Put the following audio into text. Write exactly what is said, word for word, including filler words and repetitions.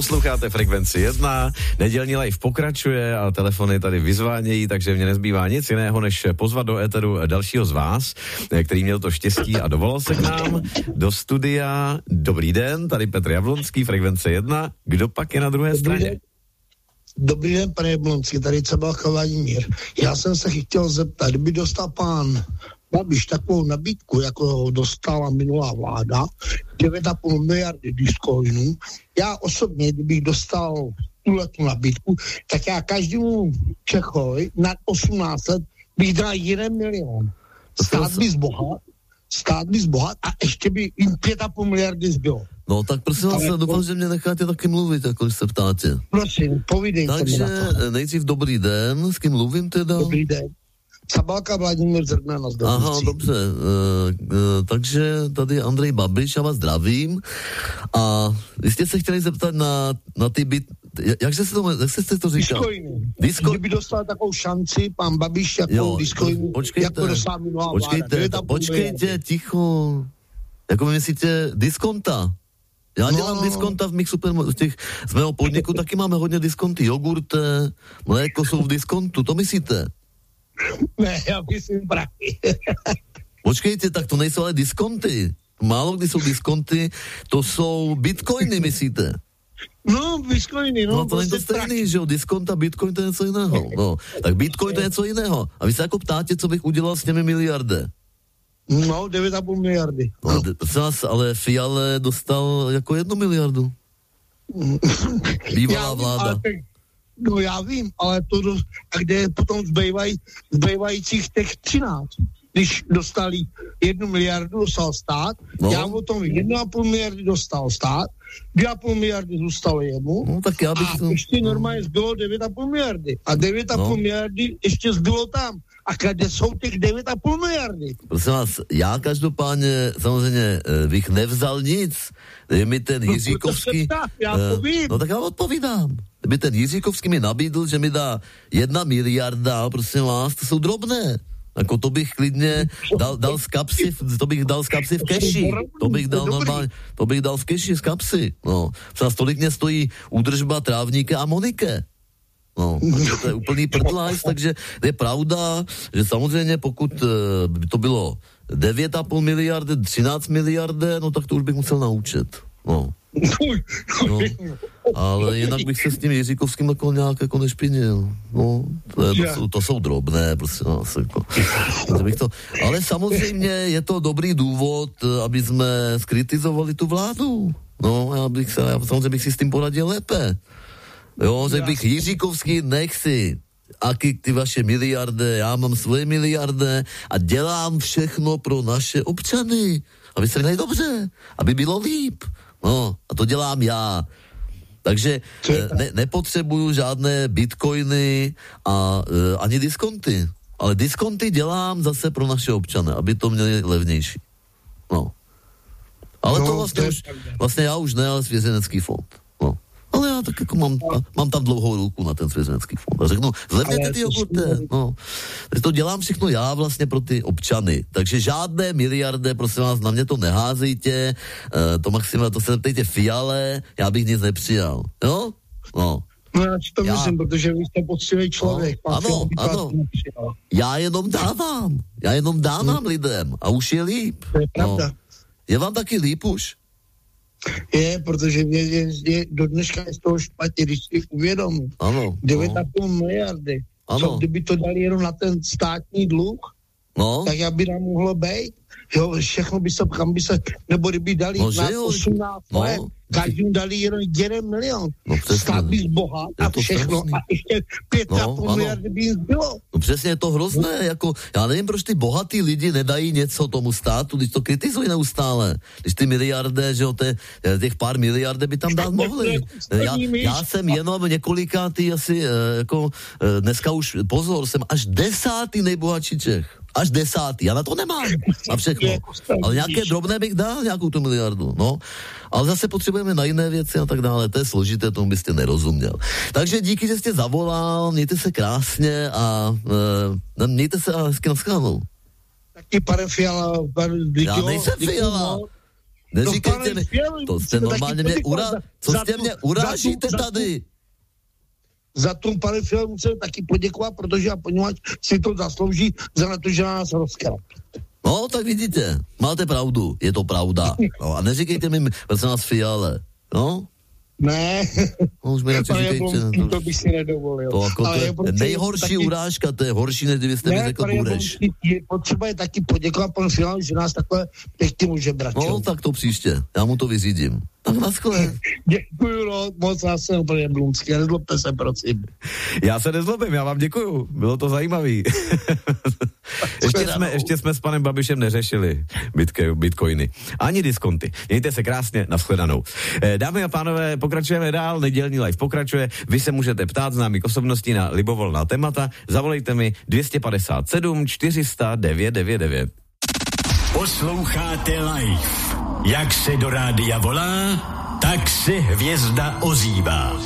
Posloucháte Frekvenci jedna, nedělní live pokračuje a telefony tady vyzvánějí, takže mě nezbývá nic jiného, než pozvat do éteru dalšího z vás, který měl to štěstí a dovolal se k nám do studia. Dobrý den, tady Petr Jablonský, Frekvence jedna. Kdo pak je na druhé Dobrý straně? Den. Dobrý den, pane Jablonský, tady Cabelka Vladimír. Já jsem se chtěl zeptat, kdyby dostal pán Babiš takovou nabídku, jako dostala minulá vláda, devět a půl miliardy bitcoinů. Já osobně, kdybych dostal tuhletu nabídku, tak já každému Čechovi nad osmnáct let bych dal jeden milion. Stát by zbohat, stát by zbohat a ještě by jim pět a půl miliardy zbylo. No tak prosím vás, Ale doufám, to... že mě necháte taky mluvit, jako když se ptáte. Prosím, povídejte Takže mi na to. nejdřív dobrý den, s kým mluvím teda? Dobrý den. Cabelka Vladimír Zrna na zdravství. Aha, dobře, e, e, takže tady je Andrej Babiš, já vás zdravím a vy jste se chtěli zeptat na, na ty byt, jakže se to, jak jste to říkal? Bitcoiny. Disko... Kdyby dostal takovou šanci, pán Babiš, jako Bitcoiny, jako dostal minulá vláda. Počkejte, počkejte, ticho, jako vy myslíte diskonta? Já no, dělám no, diskonta v mých super, v těch, z mého podniku taky máme hodně diskonty, jogurt, mléko jsou v diskontu, to myslíte? Ne, já myslím prachy. Počkejte, tak to nejsou ale diskonty. Málo kdy jsou diskonty, to jsou bitcoiny, myslíte? No, bitcoiny, no. No to není to stejný, že jo, diskont a bitcoin to je něco jiného. No, tak bitcoin to je něco jiného. A vy se jako ptáte, co bych udělal s těmi miliardy? No, devět a půl miliardy. No, no. Ale Fiale dostal jako jednu miliardu. Bývalá vláda. No já vím, ale to do, a kde potom zbývají, zbývajících těch třináct. Když dostali jednu miliardu, dostal stát, no. Já o tom jednu a půl miliardy dostal stát, dvě a půl miliardy zůstalo jemu, no, tak já bych a to... ještě normálně zbylo devět a půl miliardy. A devět a půl no. miliardy ještě zbylo tam. A kde jsou těch devět a půl miliardy? Prosím vás, já každopádně samozřejmě bych nevzal nic. Je mi ten no, Jiříkovský... Já uh, no tak já odpovídám. Kdyby ten Jiříkovský mi nabídl, že mi dá jedna miliarda, prosím vás, to jsou drobné. Jako to bych klidně dal, dal z kapsy, to bych dal z kapsy v keši. To bych dal normálně, to bych dal v keši z kapsy. No. Přes tolik mě stojí údržba trávníka a Monike. No, to je úplný prdlajs, takže je pravda, že samozřejmě pokud by to bylo devět a půl miliardy, třináct miliardy, no tak to už bych musel naučit. No. No, ale jinak bych se s tím Jiříkovským jako nějak jako nešpinil. No, to, je, to, jsou, to jsou drobné, prostě nás, jako, bych to, ale samozřejmě je to dobrý důvod, aby jsme skritizovali tu vládu. No, já bych se, já samozřejmě bych si s tím poradil lépe. Jo, že bych Jiříkovský, nech si, aký ty vaše miliardy, já mám svoje miliardy a dělám všechno pro naše občany, aby se měli dobře, aby bylo líp. No, a to dělám já. Takže ne, nepotřebuju žádné bitcoiny a e, ani diskonty. Ale diskonty dělám zase pro naše občany, aby to měli levnější. No. Ale no, to vlastně už, vlastně já už ne, ale svěřenecký fond. No. Ale já tak jako mám, mám tam dlouhou ruku na ten svěřenecký fond. A řeknu, zlevněte ty jogurty. No. Takže to dělám všechno já vlastně pro ty občany. Takže žádné miliardy, prosím vás, na mě to neházejte. Uh, to maximálně, to se neptejte Fiale, já bych nic nepřijal. Jo? No. No já si to já. myslím, protože vy jste poctivý člověk. No, ano, ano. Já jenom dávám. Já jenom dávám hmm. lidem a už je líp. To je pravda. No. Je vám taky líp už? Je, protože mě je, je, do dneška je z toho špatně, když si uvědomím. Ano. devět a půl miliardy. Ano. Co, kdyby to dali jenom na ten státní dluh, no. tak já by nám mohlo být. Jo, všechno by se, kam by se, nebo kdyby dali no, na osmnáct no. let, každým dali jenom jeden milion. No, stát by zbohat a všechno strašný. A ještě pět a půl miliardy by jim zbylo. No přesně, je to hrozné, no. Jako, já nevím, proč ty bohatý lidi nedají něco tomu státu, když to kritizují neustále. Když ty miliardy, že jo, te, těch pár miliard by tam dát mohli. Já, já jsem jenom několikátý asi, jako dneska už, pozor, jsem až desátý nejbohatší Čech. Až desátý, já na to nemám. A všechno. Ale nějaké drobné bych dal, nějakou tu miliardu, no. Ale zase potřebujeme na jiné věci a tak dále. To je složité, tomu byste nerozuměl. Takže díky, že jste zavolal, mějte se krásně a e, mějte se a hezky na shledanou. Taky pane Fiala, pane, já nejsem Fiala. Neříkejte mi, to jste normálně mě ura... Co jste mě urážíte tady? Za tu, pane Fialo, musím taky poděkovat, protože já poněvadž si to zaslouží za to, že nás rozkrat. No, tak vidíte, máte pravdu, je to pravda. No, a neříkejte mi, prosím vás, Fiale, no? Ne, no, už mi radši říkejte. To, to bych si nedovolil. To jako to je nejhorší taky... urážka, to je horší, než kdybyste ne, mi řekl budeš. Je potřeba je taky poděkovat panu Fialovi, že nás takhle pěkně může brát. No, tak to příště, já mu to vyřídím. Tak naschle. Děkuju, no, moc já jsem úplně blumský, nezlobte se, prosím. Já se nezlobím, já vám děkuju, bylo to zajímavý. ještě, jsme, ještě jsme s panem Babišem neřešili bitke, bitcoiny, ani diskonty. Mějte se krásně, nashledanou. Dámy a pánové, pokračujeme dál, nedělní live pokračuje, vy se můžete ptát známých osobností na libovolná témata, zavolejte mi dvě stě padesát sedm čtyři sta devět devět devět. Posloucháte live. Jak se do rádia volá, tak se hvězda ozývá.